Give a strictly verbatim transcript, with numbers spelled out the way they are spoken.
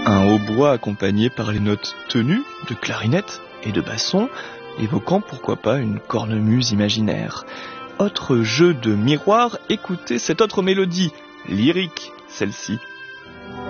Un hautbois accompagné par les notes tenues de clarinette et de basson, évoquant pourquoi pas une cornemuse imaginaire. Autre jeu de miroir, écoutez cette autre mélodie, lyrique celle-ci.